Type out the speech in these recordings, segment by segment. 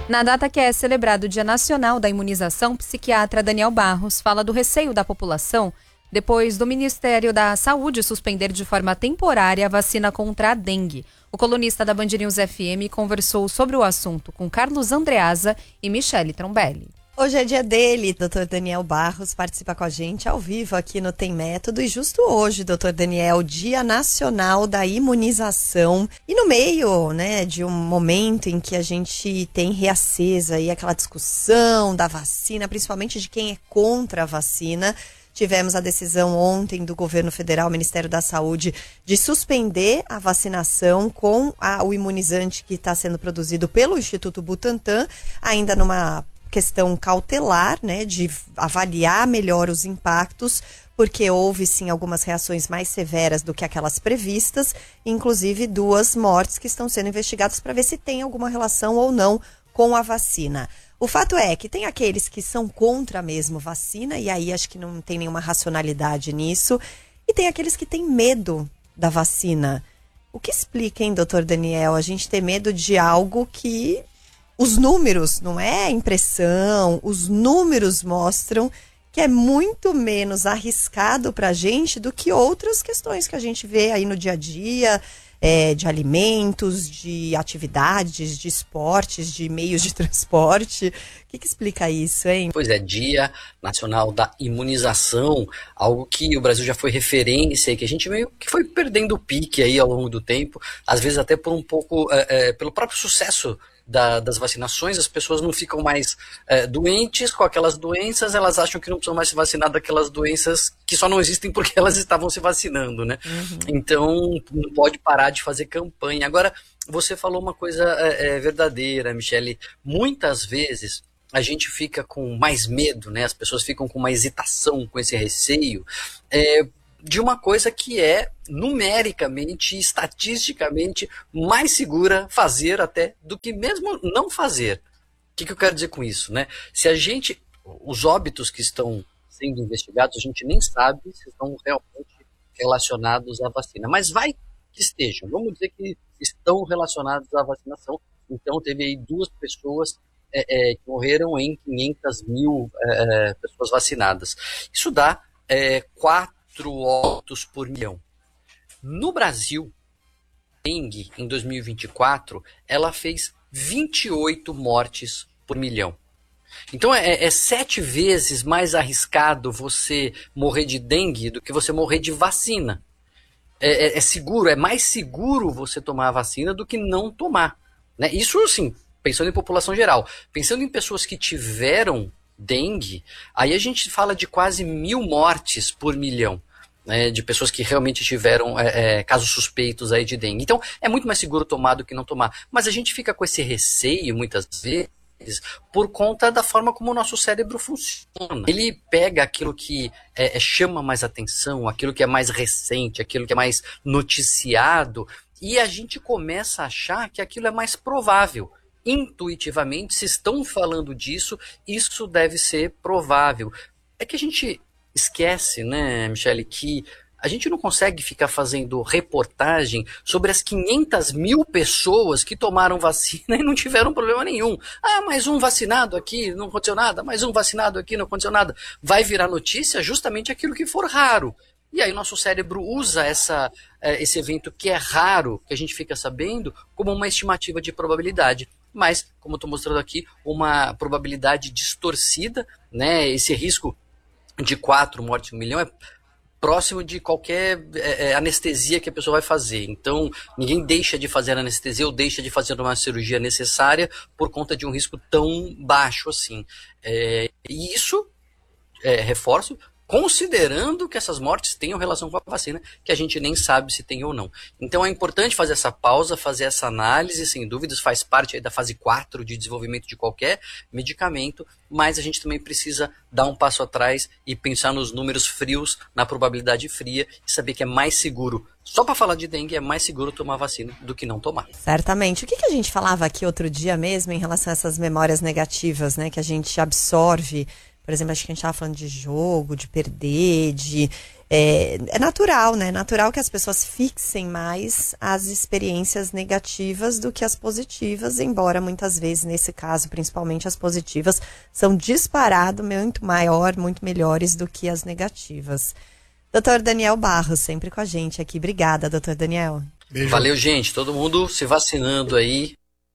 Na data que é celebrado o Dia Nacional da Imunização, o psiquiatra Daniel Barros fala do receio da população depois do Ministério da Saúde suspender de forma temporária a vacina contra a dengue. O colunista da Band News FM conversou sobre o assunto com Carlos Andreasa e Michele Trombelli. Hoje é dia dele, Dr. Daniel Barros participa com a gente ao vivo aqui no Tem Método. E justo hoje, Dr. Daniel, Dia Nacional da Imunização. E no meio, de um momento em que a gente tem reacesa aí aquela discussão da vacina, principalmente de quem é contra a vacina, tivemos a decisão ontem do governo federal, Ministério da Saúde, de suspender a vacinação com o imunizante que está sendo produzido pelo Instituto Butantan, ainda numa questão cautelar, de avaliar melhor os impactos, porque houve sim algumas reações mais severas do que aquelas previstas, inclusive 2 mortes que estão sendo investigadas para ver se tem alguma relação ou não com a vacina. O fato é que tem aqueles que são contra mesmo vacina, e aí acho que não tem nenhuma racionalidade nisso, e tem aqueles que têm medo da vacina. O que explica, hein, doutor Daniel, a gente ter medo de algo que os números, não é impressão, os números mostram que é muito menos arriscado para a gente do que outras questões que a gente vê aí no dia a dia, de alimentos, de atividades, de esportes, de meios de transporte. O que explica isso, hein? Pois é, Dia Nacional da Imunização, algo que o Brasil já foi referência e que a gente meio que foi perdendo o pique aí ao longo do tempo, às vezes até por um pouco, pelo próprio sucesso das vacinações, as pessoas não ficam mais doentes com aquelas doenças, elas acham que não precisam mais se vacinar daquelas doenças que só não existem porque elas estavam se vacinando, né? Uhum. Então, não pode parar de fazer campanha. Agora, você falou uma coisa verdadeira, Michele. Muitas vezes a gente fica com mais medo, né? As pessoas ficam com uma hesitação, com esse receio, de uma coisa que é numericamente, estatisticamente mais segura fazer até do que mesmo não fazer. O que eu quero dizer com isso, né? Se os óbitos que estão sendo investigados, a gente nem sabe se estão realmente relacionados à vacina, mas vai que estejam, vamos dizer que estão relacionados à vacinação. Então teve aí 2 pessoas que morreram em 500 mil pessoas vacinadas. Isso dá 4 óbitos por milhão. No Brasil, a dengue, em 2024, ela fez 28 mortes por milhão. Então é 7 vezes mais arriscado você morrer de dengue do que você morrer de vacina. É seguro, é mais seguro você tomar a vacina do que não tomar, né? Isso, assim, pensando em população geral. Pensando em pessoas que tiveram dengue, aí a gente fala de quase 1000 mortes por milhão, né, de pessoas que realmente tiveram casos suspeitos aí de dengue. Então, é muito mais seguro tomar do que não tomar. Mas a gente fica com esse receio, muitas vezes, por conta da forma como o nosso cérebro funciona. Ele pega aquilo que chama mais atenção, aquilo que é mais recente, aquilo que é mais noticiado, e a gente começa a achar que aquilo é mais provável. Intuitivamente, se estão falando disso, isso deve ser provável. É que a gente esquece, né, Michele, que a gente não consegue ficar fazendo reportagem sobre as 500 mil pessoas que tomaram vacina e não tiveram problema nenhum. Ah, mais um vacinado aqui, não aconteceu nada, mais um vacinado aqui, não aconteceu nada. Vai virar notícia justamente aquilo que for raro. E aí nosso cérebro usa esse evento que é raro, que a gente fica sabendo, como uma estimativa de probabilidade. Mas, como eu estou mostrando aqui, uma probabilidade distorcida, né? Esse risco de 4 mortes por milhão é próximo de qualquer anestesia que a pessoa vai fazer. Então, ninguém deixa de fazer anestesia ou deixa de fazer uma cirurgia necessária por conta de um risco tão baixo assim. E isso, reforço, considerando que essas mortes tenham relação com a vacina, que a gente nem sabe se tem ou não. Então é importante fazer essa pausa, fazer essa análise, sem dúvidas, faz parte aí da fase 4 de desenvolvimento de qualquer medicamento, mas a gente também precisa dar um passo atrás e pensar nos números frios, na probabilidade fria, e saber que é mais seguro. Só para falar de dengue, é mais seguro tomar vacina do que não tomar. Certamente. O que a gente falava aqui outro dia mesmo em relação a essas memórias negativas, né, que a gente absorve? Por exemplo, acho que a gente estava falando de jogo, de perder, É natural, né? Natural que as pessoas fixem mais as experiências negativas do que as positivas, embora muitas vezes, nesse caso, principalmente as positivas, são disparado muito maior, muito melhores do que as negativas. Dr. Daniel Barros, sempre com a gente aqui. Obrigada, Dr. Daniel. Beijo. Valeu, gente. Todo mundo se vacinando aí.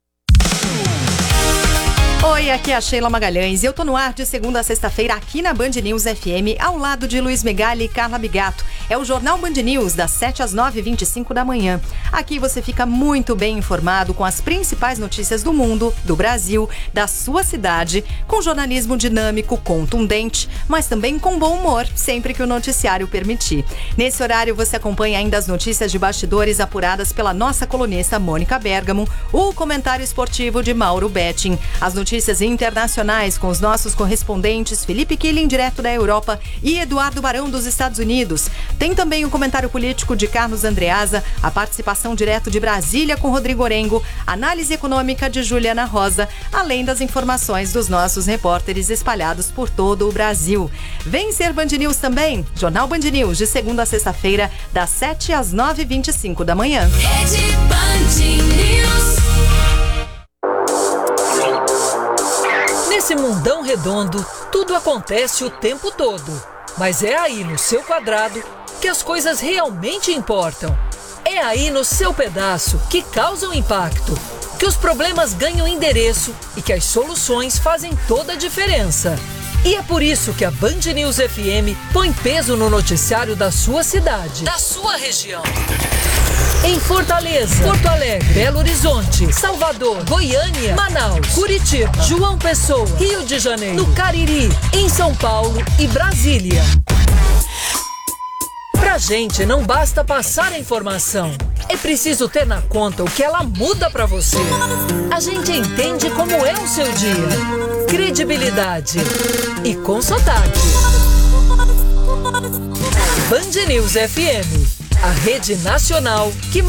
Oi, aqui é a Sheila Magalhães e eu tô no ar de segunda a sexta-feira aqui na Band News FM, ao lado de Luiz Megali e Carla Bigato. É o Jornal Band News, das 7 às 9h25 da manhã. Aqui você fica muito bem informado com as principais notícias do mundo, do Brasil, da sua cidade, com jornalismo dinâmico, contundente, mas também com bom humor, sempre que o noticiário permitir. Nesse horário você acompanha ainda as notícias de bastidores apuradas pela nossa colunista Mônica Bergamo, o comentário esportivo de Mauro Betting, as notícias internacionais com os nossos correspondentes Felipe Killing, direto da Europa, e Eduardo Barão, dos Estados Unidos. Tem também o comentário político de Carlos Andreasa, a participação direto de Brasília com Rodrigo Orengo, análise econômica de Juliana Rosa, além das informações dos nossos repórteres espalhados por todo o Brasil. Vem ser Band News também? Jornal Band News, de segunda a sexta-feira, das 7 às 9h25 da manhã. Rede Band News. Nesse mundão redondo, tudo acontece o tempo todo. Mas é aí no seu quadrado que as coisas realmente importam. É aí no seu pedaço que causam impacto, que os problemas ganham endereço e que as soluções fazem toda a diferença. E é por isso que a Band News FM põe peso no noticiário da sua cidade, da sua região. Em Fortaleza, Porto Alegre, Belo Horizonte, Salvador, Goiânia, Manaus, Curitiba, João Pessoa, Rio de Janeiro, no Cariri, em São Paulo e Brasília. Pra gente não basta passar a informação, é preciso ter na conta o que ela muda pra você. A gente entende como é o seu dia, credibilidade e com sotaque. Band News FM, a rede nacional que